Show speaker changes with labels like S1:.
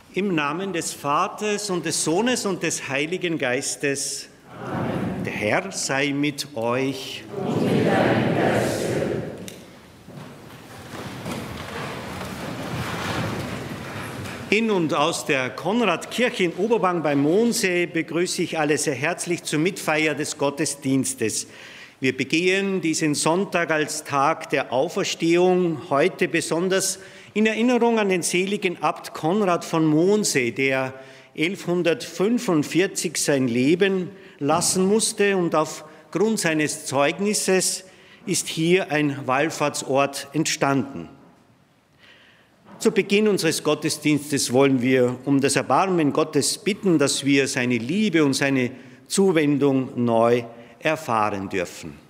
S1: Im Namen des Vaters und des Sohnes und des Heiligen Geistes. Amen. Der Herr sei mit euch. Und mit deinem Geiste. In und aus der Konradkirche in Oberwang bei Mondsee begrüße ich alle sehr herzlich zur Mitfeier des Gottesdienstes. Wir begehen diesen Sonntag als Tag der Auferstehung, heute besonders in Erinnerung an den seligen Abt Konrad von Mondsee, der 1145 sein Leben lassen musste, und aufgrund seines Zeugnisses ist hier ein Wallfahrtsort entstanden. Zu Beginn unseres Gottesdienstes wollen wir um das Erbarmen Gottes bitten, dass wir seine Liebe und seine Zuwendung neu erfahren dürfen.